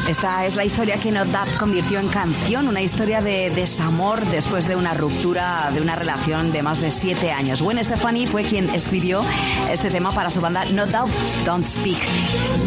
Esta es la historia que No Doubt convirtió en canción, una historia de desamor después de una ruptura de una relación de más de 7 años. Gwen Stefani fue quien escribió este tema para su banda No Doubt Don't Speak.